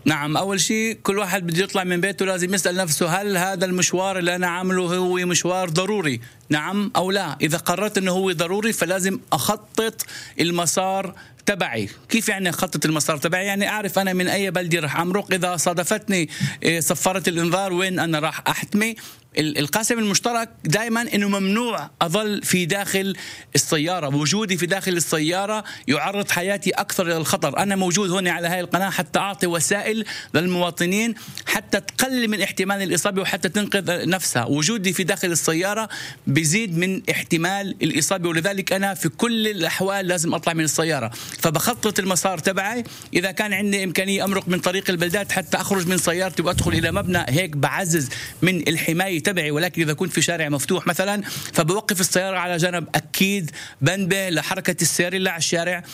نعم، أول شيء كل واحد بده يطلع من بيته لازم يسأل نفسه هل هذا المشوار اللي أنا عامله هو مشوار ضروري؟ نعم أو لا. إذا قررت أنه هو ضروري فلازم أخطط المسار تبعي. كيف يعني أخطط المسار تبعي؟ يعني أعرف أنا من أي بلدة رح أمرق، إذا صادفتني صفارة الإنذار وين أنا راح أحتمي. القاسم المشترك دائما انه ممنوع اظل في داخل السياره، وجودي في داخل السياره يعرض حياتي اكثر الى الخطر. انا موجود هون على هاي القناه حتى اعطي وسائل للمواطنين حتى تقلل من احتمال الاصابه وحتى تنقذ نفسها. وجودي في داخل السياره بيزيد من احتمال الاصابه، ولذلك انا في كل الاحوال لازم اطلع من السياره. فبخطط المسار تبعي، اذا كان عندي امكانيه امرق من طريق البلدات حتى اخرج من سيارتي وادخل الى مبنى، هيك بعزز من الحمايه تبعي. ولكن إذا كنت في شارع مفتوح مثلا فبوقف السيارة على جنب، أكيد بنبه لحركة السير اللي على الشارع،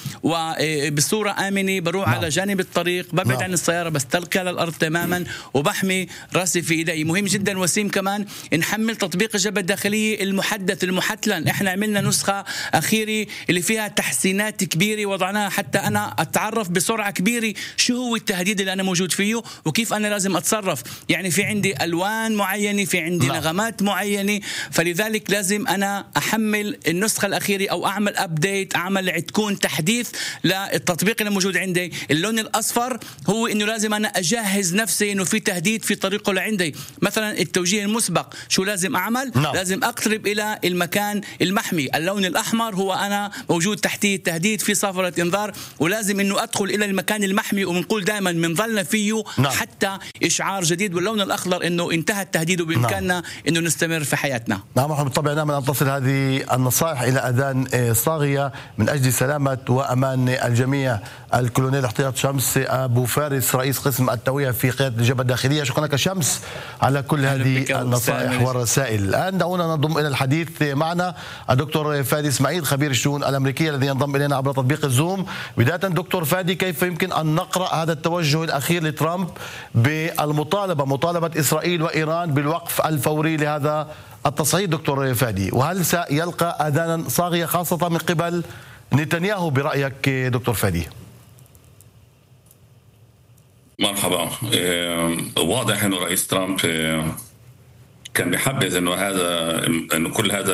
وبصورة آمنة بروح على جانب الطريق، ببعد عن السيارة، بستلقي على الأرض تماما وبحمي راسي في إيدي. مهم جدا وسيم كمان نحمل تطبيق الجبهة الداخلية المحدث المحتلن. احنا عملنا نسخة أخيرة اللي فيها تحسينات كبيرة وضعناها حتى أنا أتعرف بسرعة كبيرة شو هو التهديد اللي أنا موجود فيه وكيف أنا لازم أتصرف. يعني في عندي ألوان معينة، في عندي نغمات معينة، فلذلك لازم أنا أحمل النسخة الأخيرة أو أعمل أبديت، أعمل تكون تحديث للتطبيق اللي موجود عندي. اللون الأصفر هو إنه لازم أنا أجهز نفسي إنه في تهديد في طريقه لعندي. مثلا التوجيه المسبق شو لازم أعمل؟ لازم أقترب إلى المكان المحمي. اللون الأحمر هو أنا موجود تحتيه تهديد في صافرة إنذار، ولازم إنه أدخل إلى المكان المحمي، وبنقول دائما بنظلنا فيه حتى إشعار جديد. واللون الأخضر إنه انتهى التهديد وبإمكاننا إنه نستمر في حياتنا. نعم، بالطبع نعم أن تصل هذه النصائح إلى أذان صاغية من أجل سلامة وأمان الجميع. الكولونيل احتياط شمس أبو فارس، رئيس قسم التوعية في قيادة الجبهة الداخلية، شكرا لك شمس على كل هذه النصائح والرسائل. الآن دعونا ننضم إلى الحديث. معنا الدكتور فادي اسماعيل خبير الشؤون الأمريكية الذي ينضم إلينا عبر تطبيق الزوم. بداية دكتور فادي، كيف يمكن أن نقرأ هذا التوجه الأخير لترامب مطالبة إسرائيل وإيران بالوقف الفوري لهذا التصعيد دكتور فادي؟ وهل سيلقى أذانا صاغية خاصة من قبل نتنياهو برأيك دكتور فادي؟ مرحبا. واضح انه رئيس ترامب كان بيحبذ انه كل هذا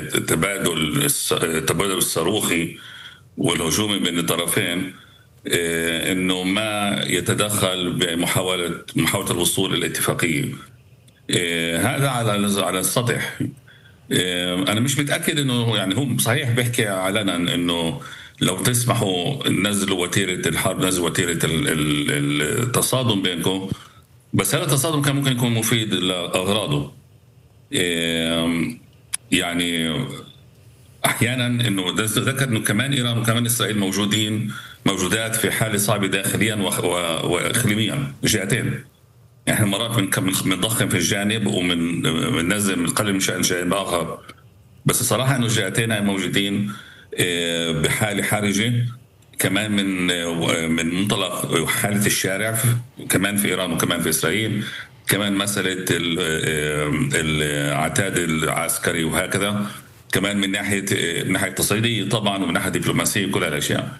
التبادل الصاروخي والهجومي بين الطرفين انه ما يتدخل بمحاولة الوصول الى اتفاقية. هذا على السطح. انا مش متاكد انه يعني هو صحيح بيحكي علنا انه لو تسمحوا نزلوا وتيره الحرب، نزلوا وتيره التصادم بينكم، بس هذا التصادم كان ممكن يكون مفيد لاغراضه. يعني احيانا انه ذكر انه كمان ايران وكمان اسرائيل موجودات في حاله صعبه داخليا واقليميا جهتين. احنا مرات بنضخم في الجانب وبننزل بنقلل من شأن جانب اخر، بس الصراحه انه الجهتين موجودين بحاله حرجه كمان من منطلق حاله الشارع، كمان في ايران وكمان في اسرائيل، كمان مساله العتاد العسكري وهكذا، كمان من ناحيه تصعيديه طبعا ومن ناحيه دبلوماسيه كل هالاشياء.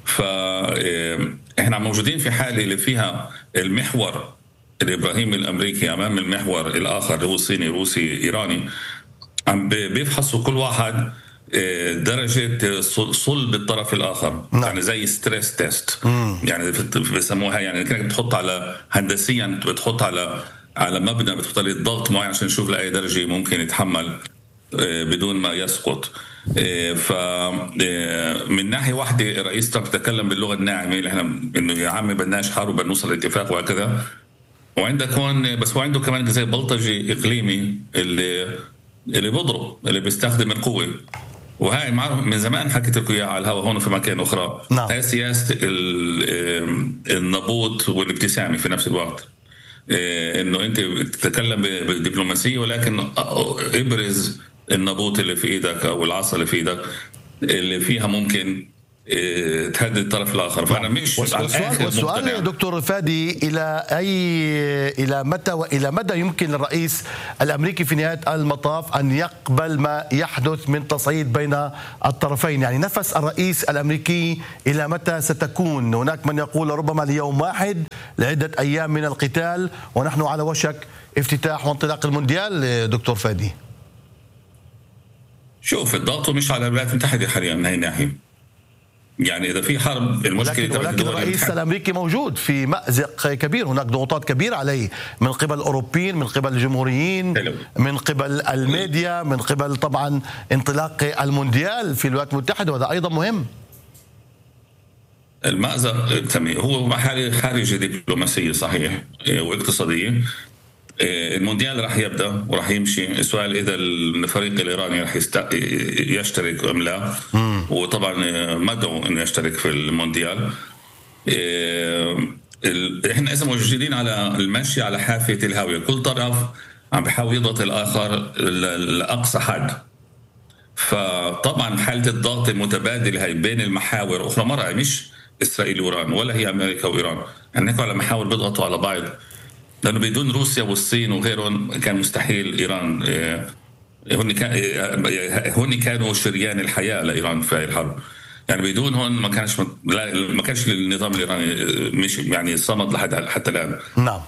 فاحنا موجودين في حاله اللي فيها المحور الإبراهيمي الأمريكي أمام المحور الآخر اللي هو الصيني روسي إيراني، عم بيفحصوا كل واحد درجة صلب الطرف الآخر. يعني زي ستريس تيست، يعني بيسموها، يعني كأنك بتحط على هندسيا بتحط على مبنى، بتحط عليه ضغط معين عشان نشوف لأي درجة ممكن يتحمل بدون ما يسقط. فمن ناحية واحدة رئيس ترامب تكلم باللغة الناعمة اللي احنا انه يا عمي بدناش حرب بدنا نوصل لاتفاق وهكذا، وعندك هون بس هو عنده كمان زي بلطجي اقليمي اللي بيضرب، اللي بيستخدم القوه. وهاي من زمان حكيت لكم اياها على الهواء هون في مكان اخرى. هاي سياسه النبوط والابتسامه في نفس الوقت. انه انت تتكلم بدبلوماسيه ولكن ابرز النبوط اللي في ايدك او العصا اللي في ايدك اللي فيها ممكن تهدد الطرف الاخر. فانا مش والسؤال يا دكتور فادي، الى متى والى مدى يمكن للرئيس الامريكي في نهايه المطاف ان يقبل ما يحدث من تصعيد بين الطرفين؟ يعني نفس الرئيس الامريكي الى متى ستكون؟ هناك من يقول ربما ليوم واحد، لعدة أيام من القتال ونحن على وشك افتتاح وانطلاق المونديال دكتور فادي؟ شوف، الضغط مش على الولايات المتحدة حاليا من هاي الناحية. يعني إذا في حرب المشكلة ولكن الرئيس الأمريكي موجود في مأزق كبير، هناك ضغوطات كبيرة عليه من قبل الأوروبيين، من قبل الجمهوريين، من قبل الميديا، من قبل طبعا انطلاق المونديال في الولايات المتحدة، وهذا أيضا مهم. المأزق هو حاجة دبلوماسية صحيح واقتصادية. المونديال راح يبدأ وراح يمشي. السؤال إذا الفريق الإيراني راح يشترك أم لا، وطبعا مدعو أن يشترك في المونديال. إحنا إذا موجودين على المشي على حافة الهاوية، كل طرف عم بحاول يضغط الآخر لأقصى حد. فطبعا حالة الضغط المتبادل هاي بين المحاور أخرى مرة مش إسرائيل وإيران ولا هي أمريكا وإيران، يعني على محاور بيضغطوا على بعض، لأنه بدون روسيا والصين وغيرهم كان مستحيل إيران. هن كانوا شريان الحياة لإيران في الحرب، يعني بدونهم ما كانش النظام الإيراني مش يعني صمد حتى الآن. نعم.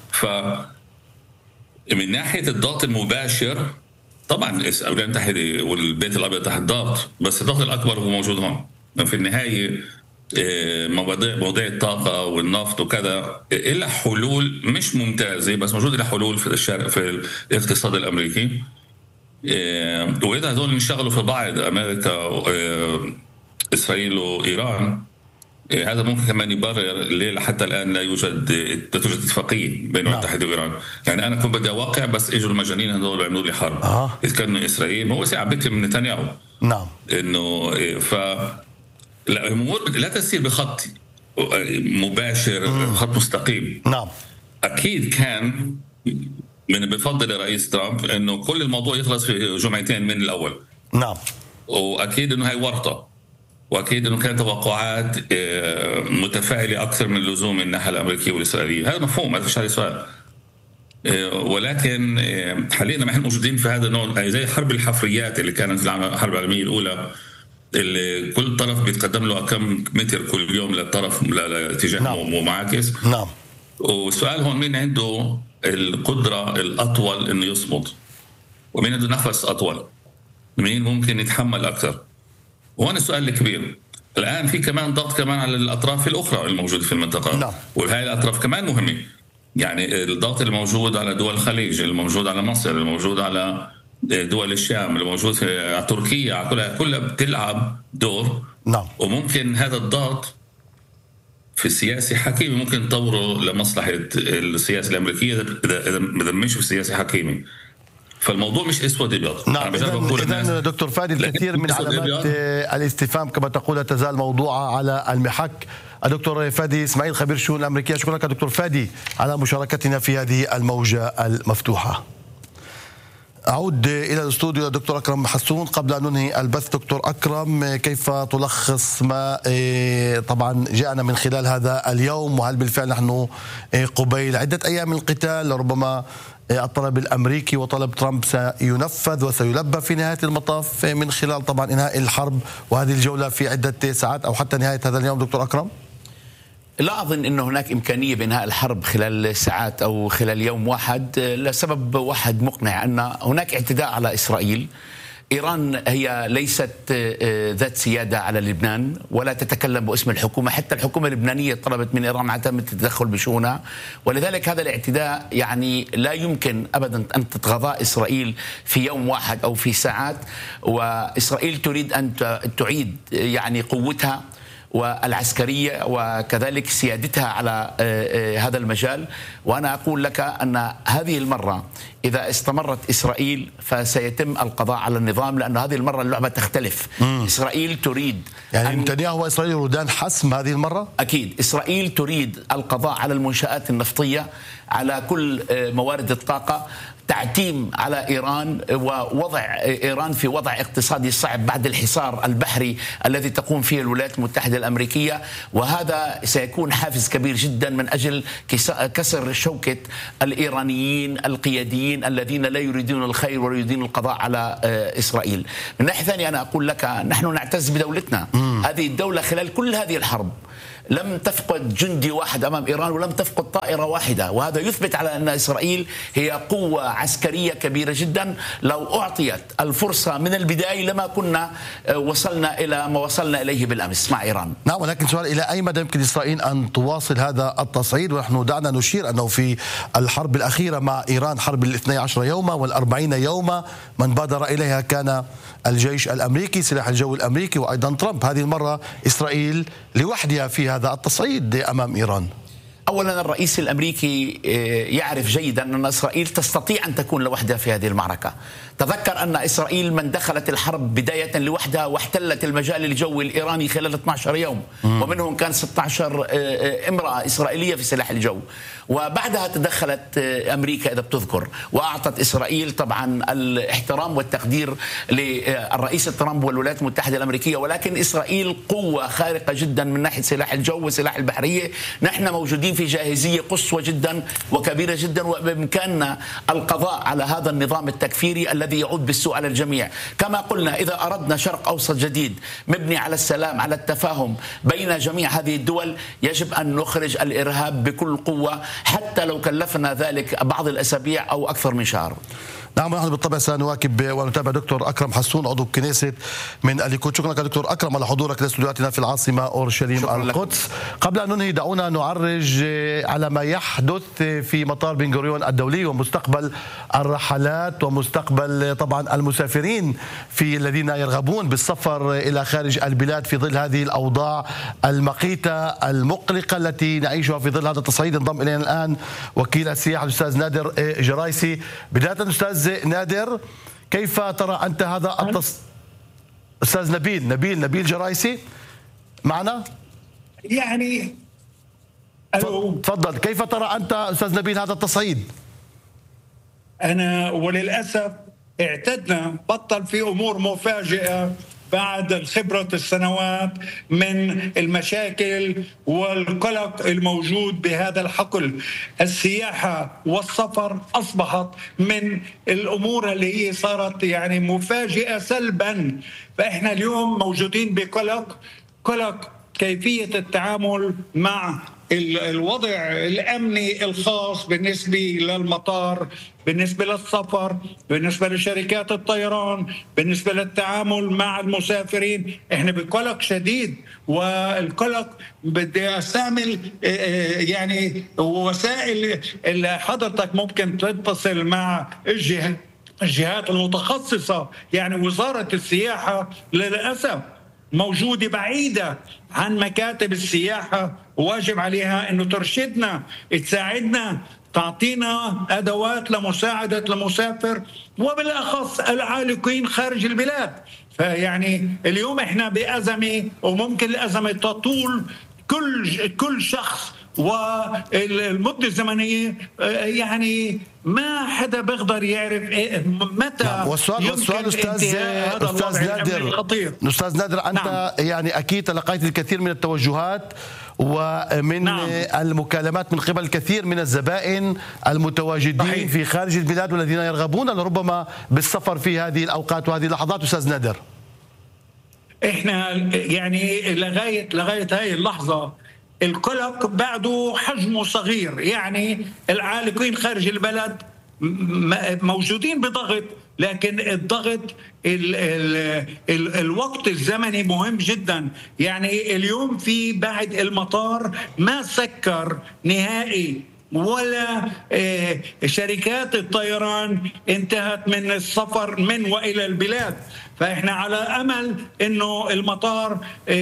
من ناحية الضغط المباشر طبعا الولايات المتحدة والبيت الأبيض تحت ضغط، بس الضغط الأكبر هو موجود هون. في النهاية مواضيع الطاقة والنفط وكذا إلا حلول مش ممتازة، بس موجود إلا حلول في الاقتصاد الأمريكي. وإذا هذول انشغلوا في بعض، أمريكا إسرائيل وإيران، هذا ممكن كمان يبرر ليه حتى الآن لا توجد اتفاقية بين الولايات المتحدة وإيران. يعني أنا كنت بدي أوقع، بس إجوا المجانين هذول وعملوا لي حرب. إذا كان إسرائيل هو ساعة بكتب من نتنياهو. نعم. إنه الأمور لا تسير بخط مباشر، خط مستقيم. نعم. أكيد كان من بفضل رئيس ترامب إنه كل الموضوع يخلص في جمعتين من الأول. نعم. وأكيد إنه هاي ورطة، وأكيد إنه كانت توقعات متفاعلة أكثر من اللزوم من الناحية الأمريكية والإسرائيلية. هذا مفهوم، هذا مش هذا سؤال. ولكن حاليا نحن موجودين في هذا النوع، زي حرب الحفريات اللي كانت في الحرب العالمية الأولى، اللي كل طرف بيتقدم له كم متر كل يوم للطرف لاتجاه معاكس. نعم. والسؤال هون مين عنده القدرة الأطول إنه يصمد، ومين عنده نفس أطول، مين ممكن يتحمل أكثر. وهون السؤال الكبير. الآن في كمان ضغط كمان على الأطراف الأخرى الموجودة في المنطقة. نعم. وهاي الأطراف كمان مهمة، يعني الضغط الموجود على دول الخليج، الموجود على مصر، الموجود على دول الشام، الموجود في تركيا، كلها بتلعب دور. نعم. وممكن هذا الضغط في السياسة حكيمة ممكن تطوره لمصلحة السياسة الأمريكية إذا مش في سياسة حكيمة. فالموضوع مش اسود ابيض. نعم. إذن دكتور فادي، الكثير من علامات الاستفهام كما تقول تزال موضوعة على المحك. الدكتور فادي اسماعيل، خبير الشؤون الأمريكية، شكرا لك دكتور فادي على مشاركتنا في هذه الموجة المفتوحة. أعود إلى الاستوديو دكتور أكرم حسون. قبل أن ننهي البث دكتور أكرم، كيف تلخص ما طبعا جاءنا من خلال هذا اليوم، وهل بالفعل نحن قبيل عدة أيام من القتال؟ ربما الطلب الأمريكي وطلب ترامب سينفذ وسيلبى في نهاية المطاف من خلال طبعا إنهاء الحرب وهذه الجولة في عدة ساعات أو حتى نهاية هذا اليوم. دكتور أكرم، لا أظن أن هناك إمكانية بإنهاء الحرب خلال ساعات أو خلال يوم واحد، لسبب واحد مقنع، أن هناك اعتداء على إسرائيل. إيران هي ليست ذات سيادة على لبنان ولا تتكلم باسم الحكومة، حتى الحكومة اللبنانية طلبت من إيران عدم التدخل بشؤونها، ولذلك هذا الاعتداء يعني لا يمكن أبدا أن تتغاضى إسرائيل في يوم واحد أو في ساعات. وإسرائيل تريد أن تعيد يعني قوتها والعسكرية وكذلك سيادتها على هذا المجال. وأنا أقول لك أن هذه المرة إذا استمرت إسرائيل فسيتم القضاء على النظام، لأن هذه المرة اللعبة تختلف. إسرائيل تريد يعني نتنياهو وإسرائيل يريدان حسم هذه المرة؟ أكيد. إسرائيل تريد القضاء على المنشآت النفطية، على كل موارد الطاقة، تعتيم على إيران ووضع إيران في وضع اقتصادي صعب بعد الحصار البحري الذي تقوم فيه الولايات المتحدة الأمريكية. وهذا سيكون حافز كبير جدا من أجل كسر شوكة الإيرانيين القياديين الذين لا يريدون الخير ويريدون القضاء على إسرائيل. من ناحية ثانية أنا أقول لك نحن نعتز بدولتنا. هذه الدولة خلال كل هذه الحرب لم تفقد جندي واحد أمام إيران ولم تفقد طائرة واحدة، وهذا يثبت على أن إسرائيل هي قوة عسكرية كبيرة جدا. لو أعطيت الفرصة من البداية لما كنا وصلنا إلى ما وصلنا إليه بالأمس مع إيران. نعم، ولكن سؤال: إلى أي مدى يمكن إسرائيل أن تواصل هذا التصعيد؟ ونحن دعنا نشير أنه في الحرب الأخيرة مع إيران، حرب 12 يوما وال40 يوما، من بادر إليها كان الجيش الأمريكي، سلاح الجو الأمريكي، وأيضا ترامب. هذه المرة إسرائيل لوحدها في هذا التصعيد أمام إيران. أولا الرئيس الأمريكي يعرف جيدا أن إسرائيل تستطيع أن تكون لوحدها في هذه المعركة. تذكر أن إسرائيل من دخلت الحرب بداية لوحدها واحتلت المجال الجوي الإيراني خلال 12 يوم، ومنهم كان 16 امرأة إسرائيلية في سلاح الجو. وبعدها تدخلت أمريكا إذا بتذكر، وأعطت إسرائيل طبعا الاحترام والتقدير للرئيس ترامب والولايات المتحدة الأمريكية. ولكن إسرائيل قوة خارقة جدا من ناحية سلاح الجو وسلاح البحرية. نحن موجودين في جاهزية قصوى جدا وكبيرة جدا، وبإمكاننا القضاء على هذا النظام التكفيري الذي يعود بالسوء على الجميع. كما قلنا، إذا أردنا شرق أوسط جديد مبني على السلام، على التفاهم بين جميع هذه الدول، يجب أن نخرج الإرهاب بكل قوة، حتى لو كلفنا ذلك بعض الأسابيع أو أكثر من شهر. نعم، نحن بالطبع سنواكب ونتابع. دكتور أكرم حسون، عضو كنيسة من الليكود، شكرا لك دكتور أكرم على حضورك لاستوديوهاتنا في العاصمة أورشليم القدس. قبل أن ننهي دعونا نعرج على ما يحدث في مطار بن غوريون الدولي ومستقبل الرحلات ومستقبل طبعا المسافرين في الذين يرغبون بالسفر إلى خارج البلاد في ظل هذه الأوضاع المقيتة المقلقة التي نعيشها في ظل هذا التصعيد. انضم إلينا الآن وكيل السياحة الأستاذ نادر جرايسي. بداية أستاذ نادر، كيف ترى أنت هذا أستاذ نبيل جرايسي معنا؟ يعني تفضل، كيف ترى أنت أستاذ نبيل هذا التصعيد؟ أنا وللأسف اعتدنا، بطل في أمور مفاجئة بعد خبرة السنوات من المشاكل والقلق الموجود بهذا الحقل. السياحة والسفر أصبحت من الأمور اللي هي صارت يعني مفاجئة سلبا. فإحنا اليوم موجودين بقلق كيفية التعامل مع الوضع الأمني الخاص بالنسبة للمطار، بالنسبة للسفر، بالنسبة لشركات الطيران، بالنسبة للتعامل مع المسافرين. احنا بقلق شديد، والقلق بدي استعمل يعني وسائل اللي حضرتك ممكن تتصل مع الجهات المتخصصة. يعني وزارة السياحة للأسف موجودة بعيدة عن مكاتب السياحة، واجب عليها أنه ترشدنا، تساعدنا، تعطينا أدوات لمساعدة المسافر وبالأخص العالقين خارج البلاد. فيعني اليوم احنا بأزمة، وممكن الأزمة تطول كل شخص، والمدة الزمنية يعني ما حدا بيقدر يعرف متى. والسؤال أستاذ نادر، أنت يعني أكيد تلقيت الكثير من التوجهات ومن المكالمات من قبل الكثير من الزبائن المتواجدين في خارج البلاد والذين يرغبون لربما بالسفر في هذه الأوقات وهذه اللحظات. أستاذ نادر، احنا يعني لغاية هاي اللحظة القلق بعده حجمه صغير. يعني العالقين خارج البلد موجودين بضغط، لكن الضغط الوقت الزمني مهم جدا. يعني اليوم في بعد المطار ما سكر نهائي، ولا شركات الطيران انتهت من السفر من وإلى البلاد. فإحنا على أمل أنه المطار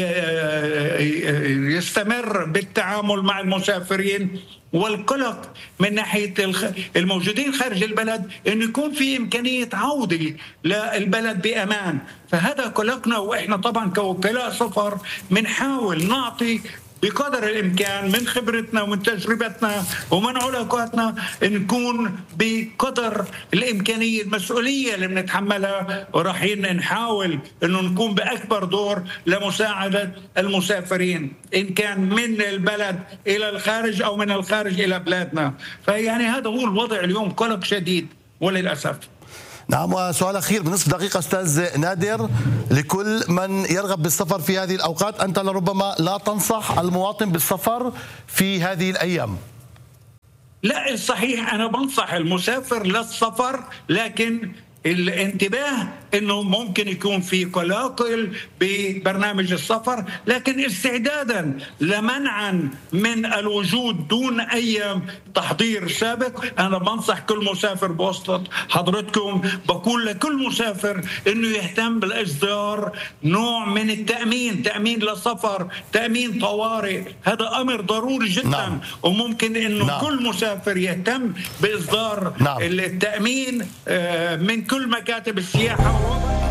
يستمر بالتعامل مع المسافرين، والقلق من ناحية الموجودين خارج البلد أن يكون في إمكانية عودة للبلد بأمان. فهذا قلقنا، وإحنا طبعا كوكلاء سفر بنحاول نعطي بقدر الإمكان من خبرتنا ومن تجربتنا ومن علاقاتنا، نكون بقدر الإمكانية المسؤولية اللي بنتحملها، ورايحين نحاول إنه نكون بأكبر دور لمساعدة المسافرين إن كان من البلد إلى الخارج أو من الخارج إلى بلادنا. فيعني هذا هو الوضع اليوم، قلق شديد وللأسف. نعم. وسؤال أخير بنصف دقيقة أستاذ نادر، لكل من يرغب بالسفر في هذه الأوقات، أنت لربما لا تنصح المواطن بالسفر في هذه الأيام. لا، صحيح أنا بنصح المسافر للسفر، لكن الانتباه انه ممكن يكون في قلاقل ببرنامج السفر، لكن استعدادا لمنعا من الوجود دون اي تحضير سابق. انا بنصح كل مسافر بوسط حضرتكم، بقول لكل مسافر انه يهتم بالاصدار نوع من التامين، تامين للسفر، تامين طوارئ، هذا امر ضروري جدا. نعم. وممكن انه كل مسافر يهتم باصدار التامين من كل مكاتب السياحة.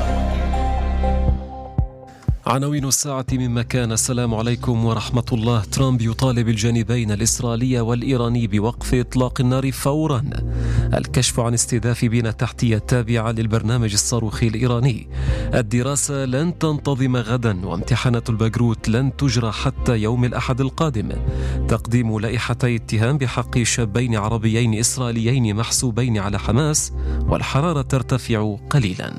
عناوين الساعة من مكان. السلام عليكم ورحمة الله. ترامب يطالب الجانبين الإسرائيلي والإيراني بوقف إطلاق النار فورا. الكشف عن استهداف بنى تحتية تابعة للبرنامج الصاروخي الإيراني. الدراسة لن تنتظم غدا، وامتحانات الباجروت لن تجرى حتى يوم الأحد القادم. تقديم لائحتي اتهام بحق شابين عربيين إسرائيليين محسوبين على حماس، والحرارة ترتفع قليلا.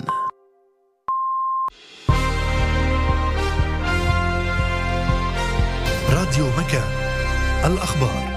راديو مكان، الأخبار.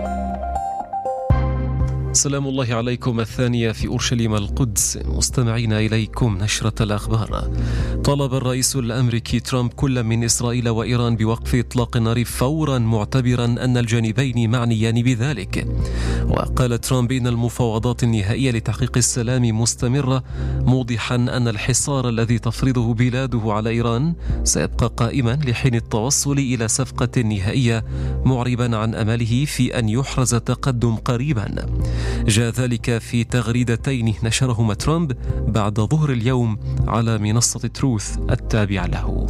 سلام الله عليكم. الثانية في أورشليم القدس، مستمعين إليكم نشرة الأخبار. طلب الرئيس الأمريكي ترامب كل من إسرائيل وإيران بوقف إطلاق النار فورا، معتبرا أن الجانبين معنيان بذلك. وقال ترامب إن المفاوضات النهائية لتحقيق السلام مستمرة، موضحا أن الحصار الذي تفرضه بلاده على إيران سيبقى قائما لحين التوصل إلى صفقة نهائية، معربا عن أمله في أن يحرز تقدم قريبا. جاء ذلك في تغريدتين نشرهما ترامب بعد ظهر اليوم على منصة تروث التابعة له.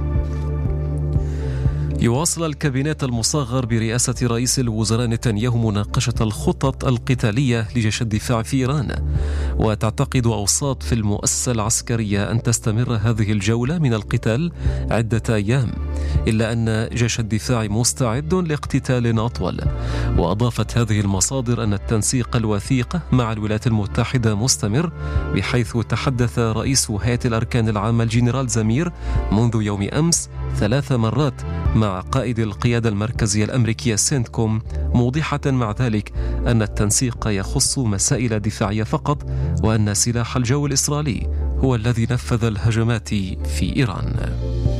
يواصل الكابينت المصغر برئاسة رئيس الوزراء نتنياهو مناقشة الخطط القتالية لجيش الدفاع في إيران، وتعتقد أوساط في المؤسسة العسكرية أن تستمر هذه الجولة من القتال عدة أيام، إلا أن جيش الدفاع مستعد لاقتتال أطول. وأضافت هذه المصادر أن التنسيق الوثيق مع الولايات المتحدة مستمر، بحيث تحدث رئيس هيئة الأركان العامة الجنرال زمير منذ يوم أمس 3 مرات مع قائد القيادة المركزية الأمريكية سينتكوم، موضحة مع ذلك أن التنسيق يخص مسائل دفاعية فقط، وأن سلاح الجو الإسرائيلي هو الذي نفذ الهجمات في إيران.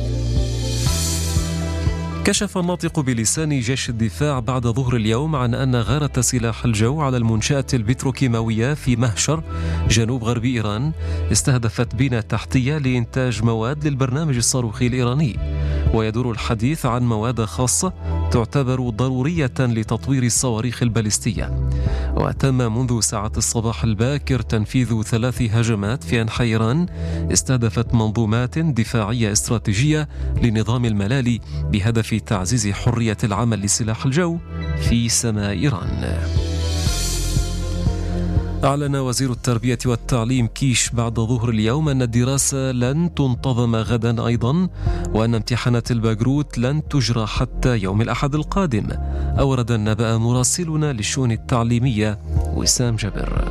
كشف الناطق بلسان جيش الدفاع بعد ظهر اليوم عن أن غارة سلاح الجو على المنشأة البتروكيماوية في مهشر جنوب غرب إيران استهدفت بنى تحتية لإنتاج مواد للبرنامج الصاروخي الإيراني. ويدور الحديث عن مواد خاصة تعتبر ضرورية لتطوير الصواريخ البالستية. وتم منذ ساعات الصباح الباكر تنفيذ 3 هجمات في أنحاء إيران استهدفت منظومات دفاعية استراتيجية لنظام الملالي، بهدف تعزيز حرية العمل لسلاح الجو في سماء إيران. أعلن وزير التربية والتعليم كيش بعد ظهر اليوم أن الدراسة لن تنتظم غدا أيضا، وأن امتحانات الباجروت لن تجرى حتى يوم الأحد القادم. أورد النبأ مراسلنا للشؤون التعليمية وسام جبر.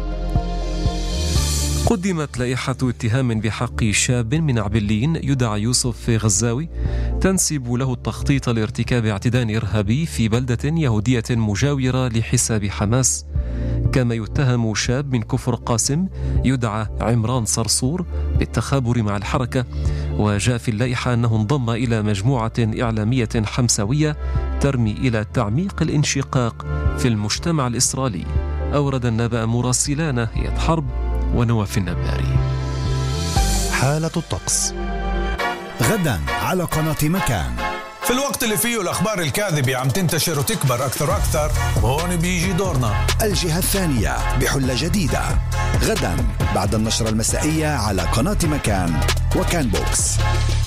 قدمت لائحة اتهام بحق شاب من عبلين يدعى يوسف غزاوي تنسب له التخطيط لارتكاب اعتداء إرهابي في بلدة يهودية مجاورة لحساب حماس. كما يتهم شاب من كفر قاسم يدعى عمران صرصور بالتخابر مع الحركة. وجاء في اللائحة أنه انضم إلى مجموعة إعلامية حمساوية ترمي إلى تعميق الانشقاق في المجتمع الإسرائيلي. أورد النبأ مراسلان هيئة حرب ونواف النباري. حالة الطقس غدا على قناة مكان. في الوقت اللي فيه الأخبار الكاذبة عم تنتشر وتكبر أكثر وأكثر، وهون بيجي دورنا. الجهة الثانية بحلة جديدة غدا بعد النشرة المسائية على قناة مكان وكان بوكس.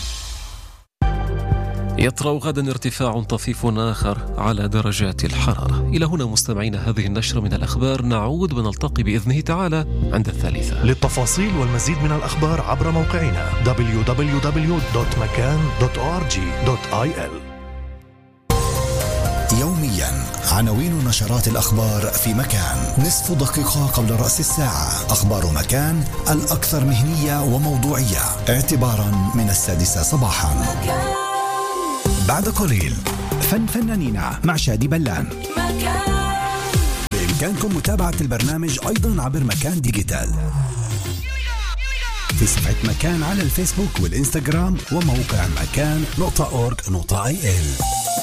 يطرأ غدا ارتفاع طفيف آخر على درجات الحرارة. إلى هنا مستمعينا هذه النشرة من الأخبار، نعود ونلتقي بإذنه تعالى عند 3. للتفاصيل والمزيد من الأخبار عبر موقعنا www.makan.org.il. يوميا عناوين نشرات الأخبار في مكان، نصف دقيقة قبل رأس الساعة أخبار مكان الأكثر مهنية وموضوعية اعتبارا من 6 صباحا. بعد قليل فنانين مع شادي بلان. بإمكانكم متابعة البرنامج أيضا عبر مكان ديجيتال في صفحة مكان على الفيسبوك والإنستغرام وموقع مكان.org.il.